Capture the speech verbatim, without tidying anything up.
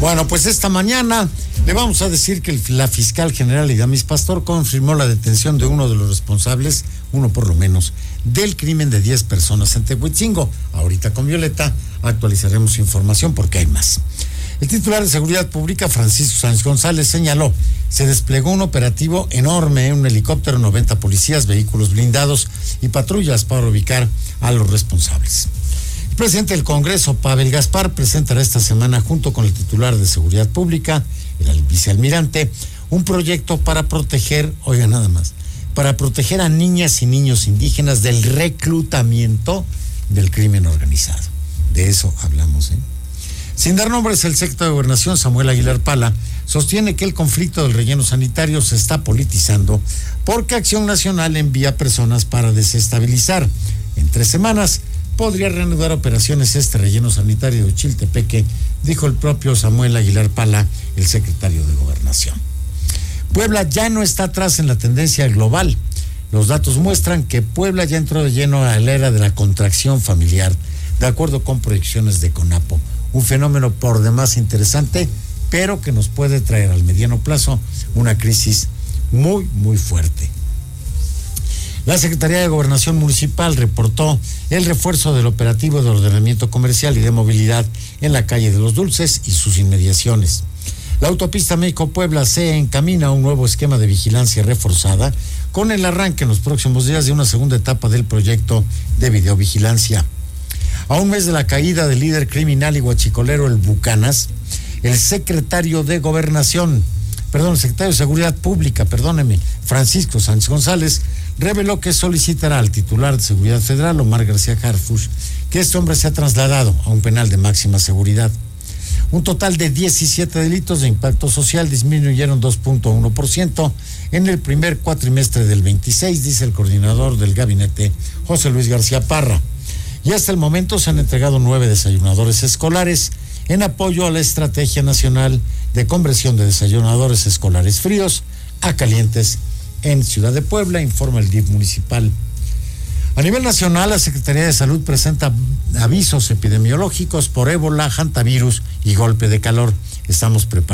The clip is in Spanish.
Bueno, pues esta mañana le vamos a decir que el, la fiscal general Idamis Pastor confirmó la detención de uno de los responsables, uno por lo menos, del crimen de diez personas en Tehuitzingo. Ahorita con Violeta actualizaremos información porque hay más. El titular de Seguridad Pública, Francisco Sánchez González, señaló, se desplegó un operativo enorme, un helicóptero, noventa policías, vehículos blindados y patrullas para ubicar a los responsables. El presidente del Congreso, Pavel Gaspar, presentará esta semana, junto con el titular de Seguridad Pública, el vicealmirante, un proyecto para proteger, oiga nada más, para proteger a niñas y niños indígenas del reclutamiento del crimen organizado. De eso hablamos, ¿eh? Sin dar nombres, el secretario de Gobernación, Samuel Aguilar Pala, sostiene que el conflicto del relleno sanitario se está politizando porque Acción Nacional envía personas para desestabilizar. En tres semanas podría reanudar operaciones este relleno sanitario de Chiltepeque, dijo el propio Samuel Aguilar Pala, el secretario de Gobernación. Puebla ya no está atrás en la tendencia global. Los datos muestran que Puebla ya entró de lleno a la era de la contracción familiar, de acuerdo con proyecciones de CONAPO. Un fenómeno por demás interesante, pero que nos puede traer al mediano plazo una crisis muy, muy fuerte. La Secretaría de Gobernación Municipal reportó el refuerzo del operativo de ordenamiento comercial y de movilidad en la calle de los Dulces y sus inmediaciones. La autopista México-Puebla se encamina a un nuevo esquema de vigilancia reforzada con el arranque en los próximos días de una segunda etapa del proyecto de videovigilancia. A un mes de la caída del líder criminal y guachicolero El Bucanas, el secretario de Gobernación, perdón, el secretario de Seguridad Pública, perdóneme, Francisco Sánchez González, reveló que solicitará al titular de Seguridad Federal, Omar García Harfuch, que este hombre sea trasladado a un penal de máxima seguridad. Un total de diecisiete delitos de impacto social disminuyeron dos punto uno por ciento en el primer cuatrimestre del veintiséis, dice el coordinador del gabinete, José Luis García Parra. Y hasta el momento se han entregado nueve desayunadores escolares en apoyo a la Estrategia Nacional de Conversión de Desayunadores Escolares Fríos a Calientes en Ciudad de Puebla, informa el D I F municipal. A nivel nacional, la Secretaría de Salud presenta avisos epidemiológicos por ébola, hantavirus y golpe de calor. Estamos preparados.